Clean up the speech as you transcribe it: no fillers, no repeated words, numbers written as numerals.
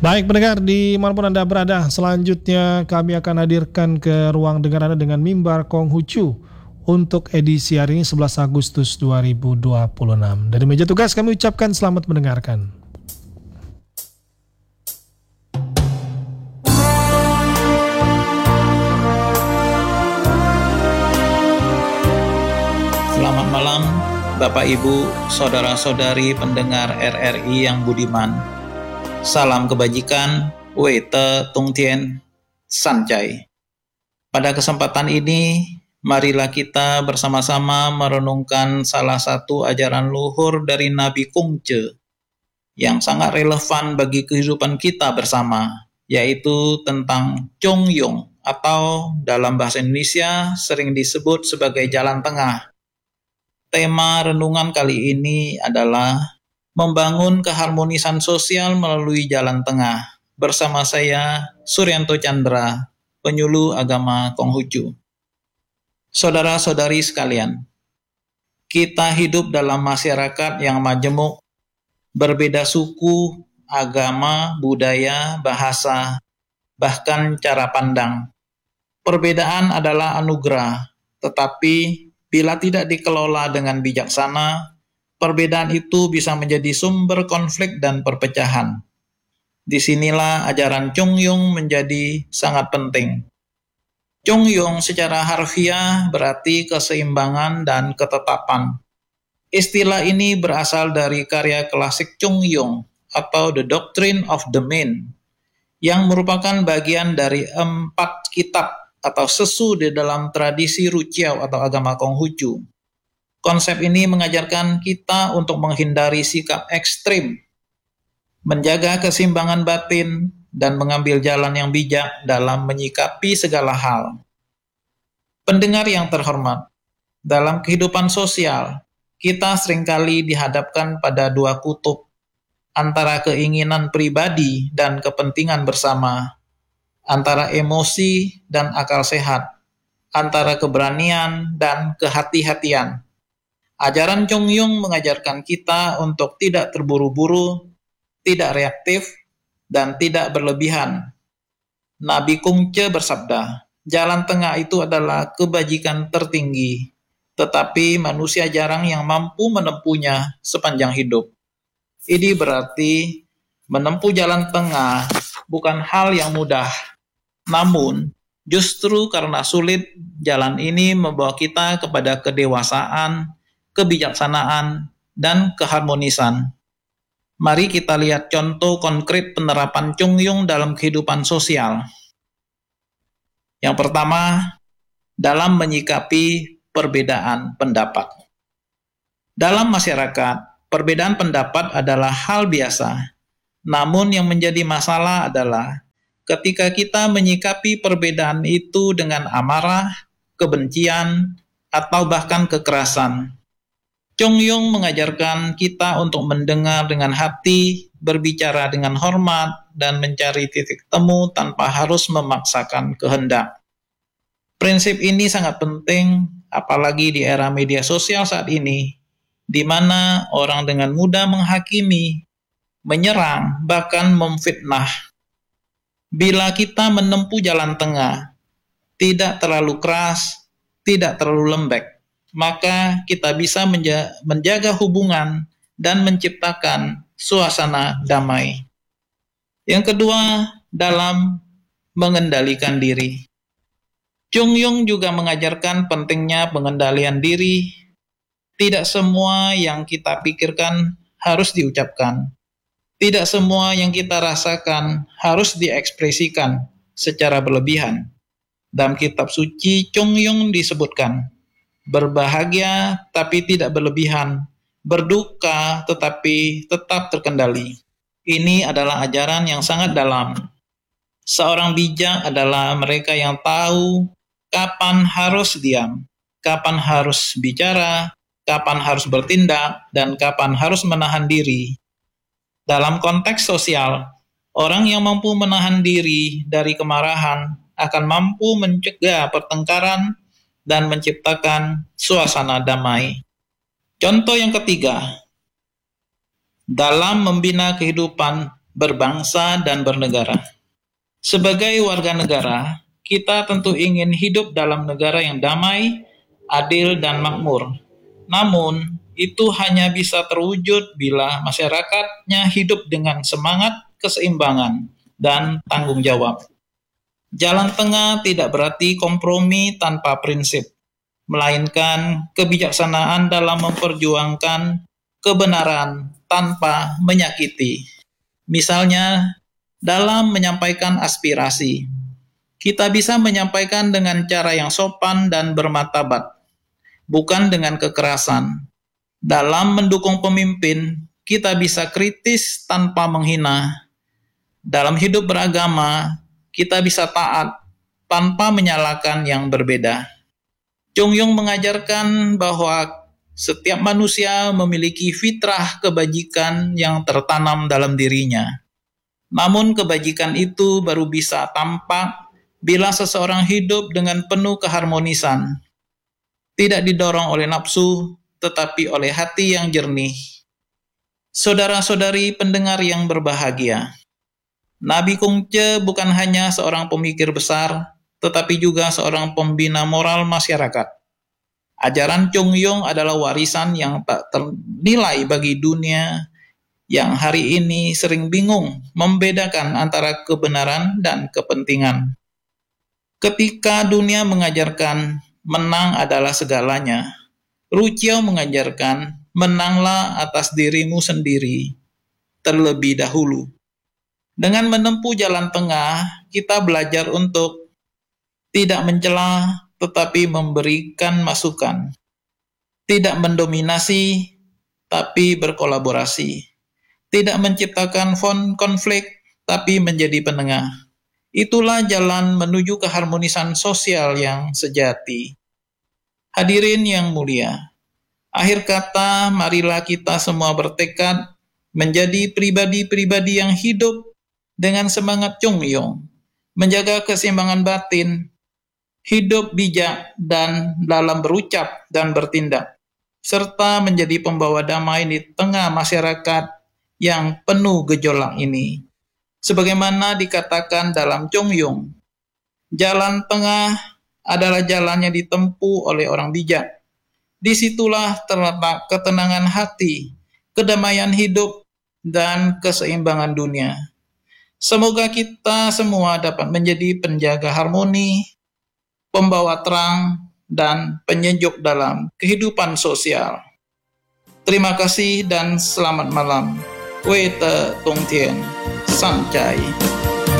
Baik pendengar dimanapun Anda berada, selanjutnya kami akan hadirkan ke ruang dengar Anda dengan mimbar Konghucu untuk edisi hari ini 11 Agustus 2026. Dari meja tugas kami ucapkan selamat mendengarkan. Selamat malam Bapak Ibu, Saudara-saudari pendengar RRI yang budiman. Salam kebajikan, Wei Te Tung Tien, Sancai. Pada kesempatan ini, marilah kita bersama-sama merenungkan salah satu ajaran luhur dari Nabi Kongce yang sangat relevan bagi kehidupan kita bersama, yaitu tentang Chongyong atau dalam bahasa Indonesia sering disebut sebagai jalan tengah. Tema renungan kali ini adalah membangun keharmonisan sosial melalui jalan tengah. Bersama saya, Suryanto Chandra, penyuluh agama Konghucu. Saudara-saudari sekalian, kita hidup dalam masyarakat yang majemuk, berbeda suku, agama, budaya, bahasa, bahkan cara pandang. Perbedaan adalah anugerah, tetapi bila tidak dikelola dengan bijaksana, perbedaan itu bisa menjadi sumber konflik dan perpecahan. Disinilah ajaran Chongyong menjadi sangat penting. Chongyong secara harfiah berarti keseimbangan dan ketetapan. Istilah ini berasal dari karya klasik Chongyong atau The Doctrine of the Mean, yang merupakan bagian dari 4 kitab atau sesu di dalam tradisi Ruciao atau agama Konghucu. Konsep ini mengajarkan kita untuk menghindari sikap ekstrim, menjaga keseimbangan batin, dan mengambil jalan yang bijak dalam menyikapi segala hal. Pendengar yang terhormat, dalam kehidupan sosial, kita seringkali dihadapkan pada dua kutub, antara keinginan pribadi dan kepentingan bersama, antara emosi dan akal sehat, antara keberanian dan kehati-hatian. Ajaran Chongyong mengajarkan kita untuk tidak terburu-buru, tidak reaktif, dan tidak berlebihan. Nabi Kongce bersabda, jalan tengah itu adalah kebajikan tertinggi, tetapi manusia jarang yang mampu menempuhnya sepanjang hidup. Ini berarti menempuh jalan tengah bukan hal yang mudah. Namun, justru karena sulit, jalan ini membawa kita kepada kedewasaan, kebijaksanaan, dan keharmonisan. Mari kita lihat contoh konkret penerapan Chongyong dalam kehidupan sosial. Yang pertama, dalam menyikapi perbedaan pendapat. Dalam masyarakat, perbedaan pendapat adalah hal biasa. Namun yang menjadi masalah adalah ketika kita menyikapi perbedaan itu dengan amarah, kebencian, atau bahkan kekerasan. Chongyong mengajarkan kita untuk mendengar dengan hati, berbicara dengan hormat, dan mencari titik temu tanpa harus memaksakan kehendak. Prinsip ini sangat penting, apalagi di era media sosial saat ini, di mana orang dengan mudah menghakimi, menyerang, bahkan memfitnah. Bila kita menempuh jalan tengah, tidak terlalu keras, tidak terlalu lembek, maka kita bisa menjaga hubungan dan menciptakan suasana damai. Yang kedua, dalam mengendalikan diri. Chongyong juga mengajarkan pentingnya pengendalian diri. Tidak semua yang kita pikirkan harus diucapkan. Tidak semua yang kita rasakan harus diekspresikan secara berlebihan. Dalam kitab suci Chongyong disebutkan, berbahagia tapi tidak berlebihan, berduka tetapi tetap terkendali. Ini adalah ajaran yang sangat dalam. Seorang bijak adalah mereka yang tahu kapan harus diam, kapan harus bicara, kapan harus bertindak, dan kapan harus menahan diri. Dalam konteks sosial, orang yang mampu menahan diri dari kemarahan akan mampu mencegah pertengkaran dan menciptakan suasana damai. Contoh yang ketiga, dalam membina kehidupan berbangsa, dan bernegara. Sebagai warga negara, kita tentu ingin hidup dalam negara yang damai, adil, dan makmur. Namun, itu hanya bisa terwujud bila masyarakatnya hidup dengan semangat keseimbangan dan tanggung jawab. Jalan tengah tidak berarti kompromi tanpa prinsip, melainkan kebijaksanaan dalam memperjuangkan kebenaran tanpa menyakiti. Misalnya, dalam menyampaikan aspirasi, kita bisa menyampaikan dengan cara yang sopan dan bermartabat, bukan dengan kekerasan. Dalam mendukung pemimpin, kita bisa kritis tanpa menghina. Dalam hidup beragama, kita bisa taat tanpa menyalahkan yang berbeda. Chung Yung mengajarkan bahwa setiap manusia memiliki fitrah kebajikan yang tertanam dalam dirinya. Namun kebajikan itu baru bisa tampak bila seseorang hidup dengan penuh keharmonisan, tidak didorong oleh nafsu, tetapi oleh hati yang jernih. Saudara-saudari pendengar yang berbahagia, Nabi Kongce bukan hanya seorang pemikir besar, tetapi juga seorang pembina moral masyarakat. Ajaran Chung Yung adalah warisan yang tak ternilai bagi dunia yang hari ini sering bingung membedakan antara kebenaran dan kepentingan. Ketika dunia mengajarkan menang adalah segalanya, Ruchiao mengajarkan menanglah atas dirimu sendiri terlebih dahulu. Dengan menempuh jalan tengah, kita belajar untuk tidak mencela tetapi memberikan masukan, tidak mendominasi tapi berkolaborasi, tidak menciptakan konflik tapi menjadi penengah. Itulah jalan menuju keharmonisan sosial yang sejati. Hadirin yang mulia, akhir kata, marilah kita semua bertekad menjadi pribadi-pribadi yang hidup dengan semangat Chung Yung, menjaga keseimbangan batin, hidup bijak dan dalam berucap dan bertindak, serta menjadi pembawa damai di tengah masyarakat yang penuh gejolak ini. Sebagaimana dikatakan dalam Chung Yung, jalan tengah adalah jalan yang ditempuh oleh orang bijak. Disitulah terletak ketenangan hati, kedamaian hidup, dan keseimbangan dunia. Semoga kita semua dapat menjadi penjaga harmoni, pembawa terang, dan penyejuk dalam kehidupan sosial. Terima kasih dan selamat malam. Wei Te Tong Tien, Sang Cai.